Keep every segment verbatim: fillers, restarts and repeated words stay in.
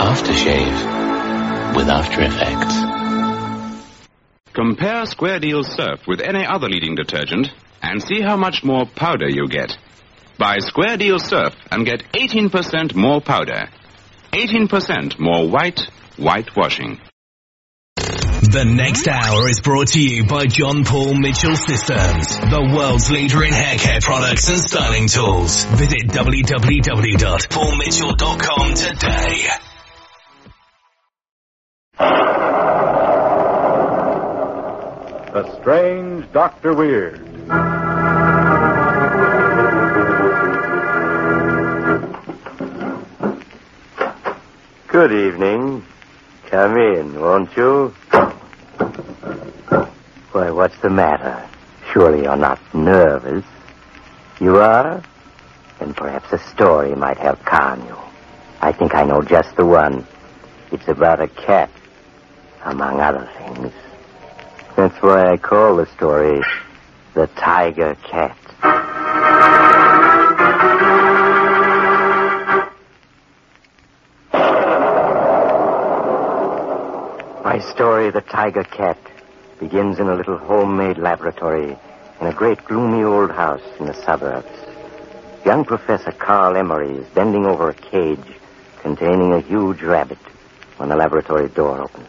Aftershave with After Effects. Compare Square Deal Surf with any other leading detergent and see how much more powder you get. Buy Square Deal Surf and get eighteen percent more powder. eighteen percent more white, whitewashing. The next hour is brought to you by John Paul Mitchell Systems, the world's leader in hair care products and styling tools. Visit w w w dot paul mitchell dot com today. The Strange Doctor Weird. Good evening. Come in, won't you? Why, what's the matter? Surely you're not nervous. You are? Then perhaps a story might help calm you. I think I know just the one. It's about a cat, among other things. That's why I call the story The Tiger Cat. My story, The Tiger Cat, begins in a little homemade laboratory in a great gloomy old house in the suburbs. Young Professor Carl Emery is bending over a cage containing a huge rabbit when the laboratory door opens.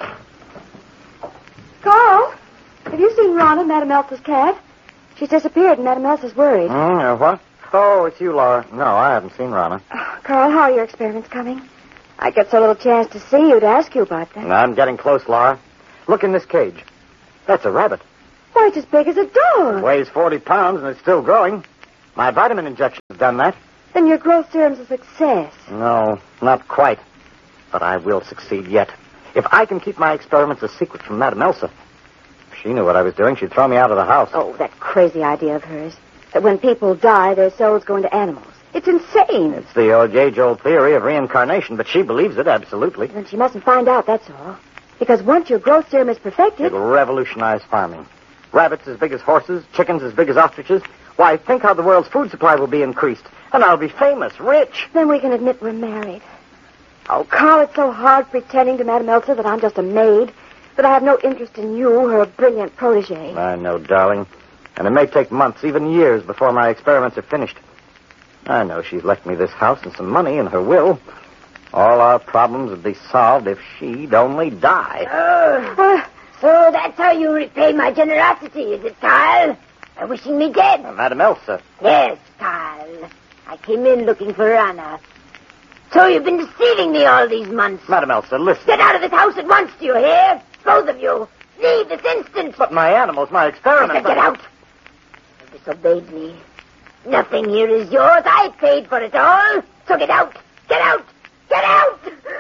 Carl, have you seen Rana, Madame Elsa's cat? She's disappeared and Madame Elsa's worried. Mm, uh, what? Oh, it's you, Laura. No, I haven't seen Rana. Oh, Carl, how are your experiments coming? I get so little chance to see you to ask you about them. I'm getting close, Laura. Look in this cage. That's a rabbit. Why, it's as big as a dog. It weighs forty pounds and it's still growing. My vitamin injections have done that. Then your growth serum's a success. No, not quite. But I will succeed yet. If I can keep my experiments a secret from Madame Elsa. If she knew what I was doing, she'd throw me out of the house. Oh, that crazy idea of hers. That when people die, their souls go into animals. It's insane. It's the old age-old theory of reincarnation, but she believes it, absolutely. Then she mustn't find out, that's all. Because once your growth serum is perfected... It'll revolutionize farming. Rabbits as big as horses, chickens as big as ostriches. Why, think how the world's food supply will be increased. And I'll be famous, rich. Then we can admit we're married. Oh, Carl, it's so hard pretending to Madame Elsa that I'm just a maid, that I have no interest in you, her brilliant protege. I know, darling. And it may take months, even years, before my experiments are finished. I know she's left me this house and some money in her will. All our problems would be solved if she'd only die. Oh, so that's how you repay my generosity, is it, Carl? By wishing me dead? Uh, Madame Elsa. Yes, Carl. I came in looking for Rana. So you've been deceiving me all these months. Madame Elsa, listen. Get out of this house at once, do you hear? Both of you. Leave this instant. But my animals, my experiments... I said, get out. You disobeyed me. Nothing here is yours. I paid for it all. So get out. Get out. Get out.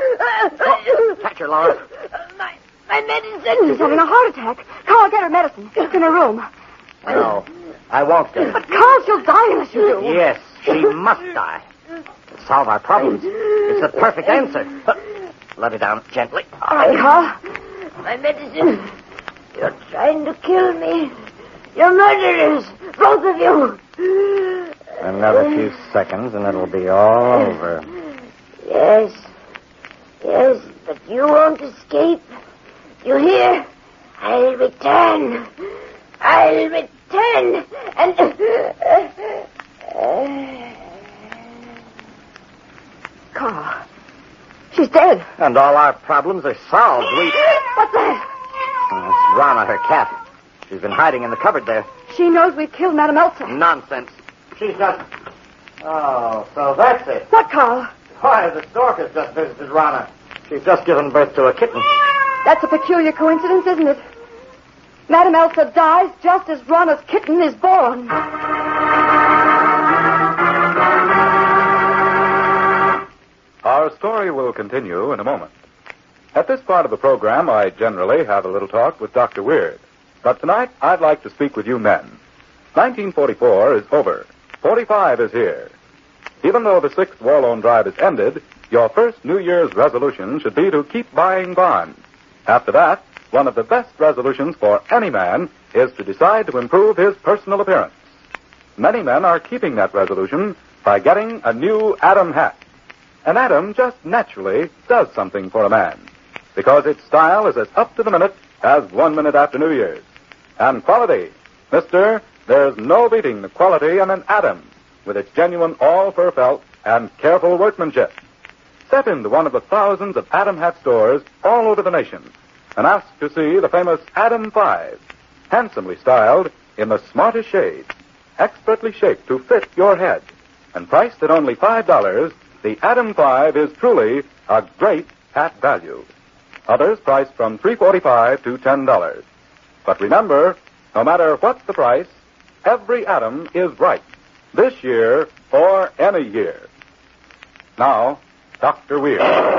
Oh, catch her, Laura. My, my medicine. She's having a heart attack. Carl, get her medicine. It's in her room. No, I won't get it. But, Carl, she'll die unless you do. Yes, she must die. To solve our problems. It's the perfect answer. But let her down gently. All right, Carl. My medicine. You're trying to kill me. You're murderers. Both of you. Another few seconds and it'll be all over. Yes. Yes, but you won't escape. You hear? I'll return. I'll return. And... Carl, she's dead. And all our problems are solved. We... What's that? Oh, it's Rana, her cat. She's been hiding in the cupboard there. She knows we've killed Madame Elsa. Nonsense. She's just... Oh, so that's it. What, Carl? Why, the stork has just visited Rana. She's just given birth to a kitten. That's a peculiar coincidence, isn't it? Madame Elsa dies just as Rana's kitten is born. Our story will continue in a moment. At this part of the program, I generally have a little talk with Doctor Weird. But tonight, I'd like to speak with you men. nineteen forty-four is over. forty-five is here. Even though the sixth war loan drive is ended, your first New Year's resolution should be to keep buying bonds. After that, one of the best resolutions for any man is to decide to improve his personal appearance. Many men are keeping that resolution by getting a new Adam hat. An Atom just naturally does something for a man, because its style is as up to the minute as one minute after New Year's. And quality, mister, there's no beating the quality in an Atom, with its genuine all-fur felt and careful workmanship. Step into one of the thousands of Atom hat stores all over the nation and ask to see the famous Atom five, handsomely styled in the smartest shade, expertly shaped to fit your head, and priced at only five dollars. The Atom five is truly a great hat value. Others priced from three forty-five to ten dollars. But remember, no matter what the price, every Atom is right, this year or any year. Now, Doctor Weir.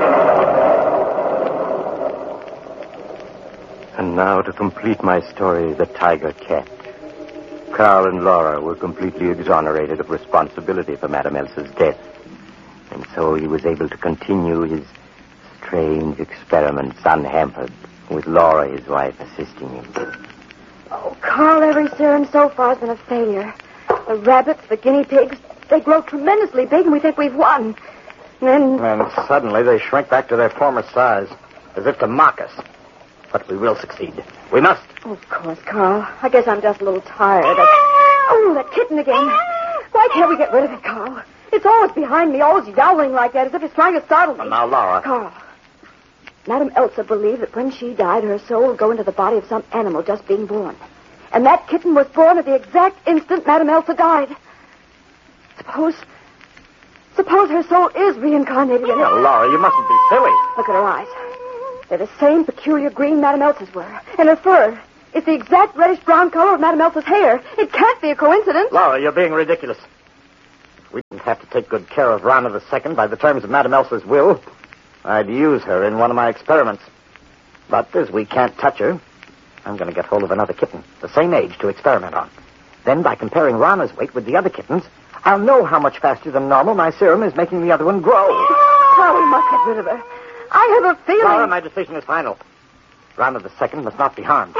And now to complete my story, the Tiger Cat. Carl and Laura were completely exonerated of responsibility for Madame Elsa's death. And so he was able to continue his strange experiments unhampered, with Laura, his wife, assisting him. Oh, Carl, every serum so far has been a failure. The rabbits, the guinea pigs, they grow tremendously big and we think we've won. And then... And suddenly they shrink back to their former size, as if to mock us. But we will succeed. We must. Oh, of course, Carl. I guess I'm just a little tired. Of... Oh, that kitten again. Why can't we get rid of it, Carl? It's always behind me, always yowling like that, as if it's trying to startle me. Well, now, Laura. Carl, Madame Elsa believed that when she died, her soul would go into the body of some animal just being born. And that kitten was born at the exact instant Madame Elsa died. Suppose... Suppose her soul is reincarnated in it. Now, Laura, you mustn't be silly. Look at her eyes. They're the same peculiar green Madame Elsa's were. And her fur is the exact reddish-brown color of Madame Elsa's hair. It can't be a coincidence. Laura, you're being ridiculous. If we didn't have to take good care of Rana the Second by the terms of Madame Elsa's will, I'd use her in one of my experiments. But as we can't touch her, I'm going to get hold of another kitten, the same age, to experiment on. Then, by comparing Rana's weight with the other kittens, I'll know how much faster than normal my serum is making the other one grow. Oh, we must get rid of her. I have a feeling... Laura, my decision is final. Rana the Second must not be harmed.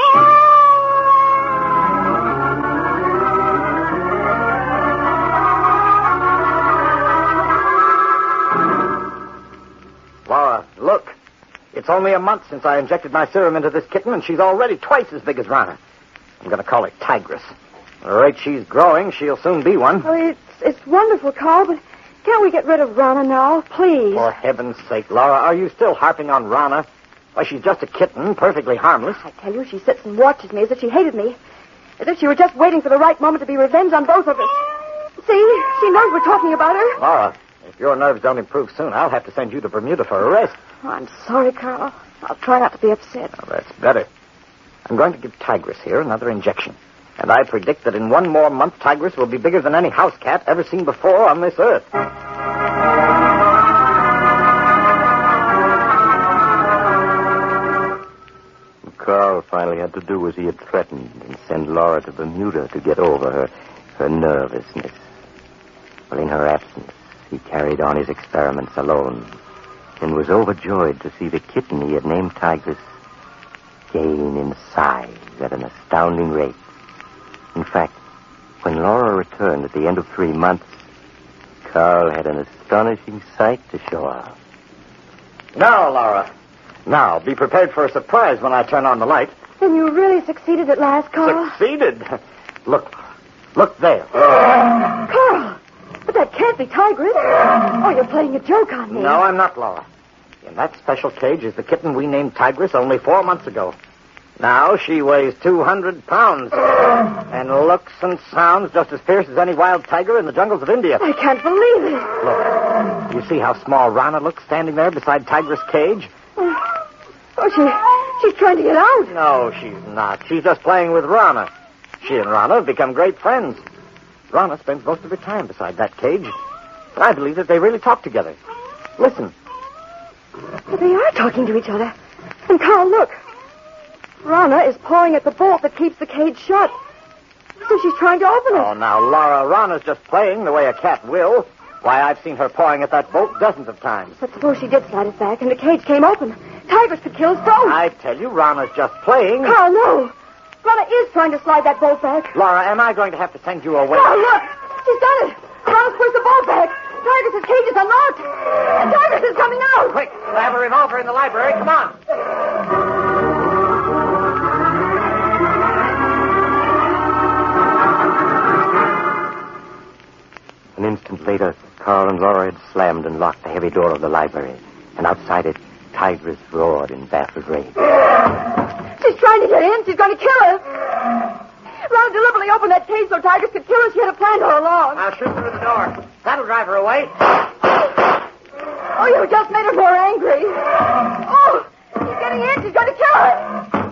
Laura, look. It's only a month since I injected my serum into this kitten, and she's already twice as big as Rana. I'm going to call her Tigress. At the rate she's growing, she'll soon be one. Oh, it's, it's wonderful, Carl, but can't we get rid of Rana now, please? For heaven's sake, Laura, are you still harping on Rana? Why, she's just a kitten, perfectly harmless. I tell you, she sits and watches me as if she hated me. As if she were just waiting for the right moment to be revenged on both of us. See? She knows we're talking about her. Laura, if your nerves don't improve soon, I'll have to send you to Bermuda for a rest. Oh, I'm sorry, Carl. I'll try not to be upset. Oh, that's better. I'm going to give Tigress here another injection. And I predict that in one more month, Tigress will be bigger than any house cat ever seen before on this earth. Carl finally had to do as he had threatened and send Laura to Bermuda to get over her, her nervousness. Well, in her absence, he carried on his experiments alone and was overjoyed to see the kitten he had named Tigress gain in size at an astounding rate. In fact, when Laura returned at the end of three months, Carl had an astonishing sight to show her. Now, Laura. Now, be prepared for a surprise when I turn on the light. Then you really succeeded at last, Carl. Succeeded? Look. Look there. Carl! But that can't be Tigress. Oh, you're playing a joke on me. No, I'm not, Laura. In that special cage is the kitten we named Tigress only four months ago. Now she weighs two hundred pounds and looks and sounds just as fierce as any wild tiger in the jungles of India. I can't believe it. Look, you see how small Rana looks standing there beside Tigress' cage? Oh, oh she, she's trying to get out. No, she's not. She's just playing with Rana. She and Rana have become great friends. Rana spends most of her time beside that cage. I believe that they really talk together. Listen. But they are talking to each other. And Carl, look. Rana is pawing at the bolt that keeps the cage shut. So she's trying to open it. Oh, now, Laura, Rana's just playing the way a cat will. Why, I've seen her pawing at that bolt dozens of times. But suppose she did slide it back and the cage came open. Tigress could kill us both. I tell you, Rana's just playing. Carl, no. Rana is trying to slide that bolt back. Laura, am I going to have to send you away? Carl, look. She's done it. Rana's pushed the bolt back. Tigress's cage is unlocked. And Tigress is coming out. Quick, I have a revolver in the library. Come on. An instant later, Carl and Laura had slammed and locked the heavy door of the library. And outside it, Tigress roared in baffled rage. She's trying to get in. She's going to kill us. Ron deliberately opened that cage so Tigress could kill us. She had a plan all along. I'll shoot through the door. That'll drive her away. Oh, you just made her more angry. Oh, she's getting in. She's going to kill us.